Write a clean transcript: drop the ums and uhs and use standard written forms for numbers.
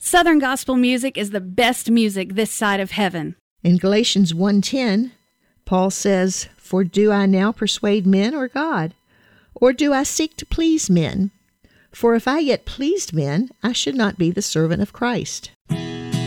Southern gospel music is the best music this side of heaven. In Galatians 1:10, Paul says, "For do I now persuade men or God? Or do I seek to please men? For if I yet pleased men, I should not be the servant of Christ."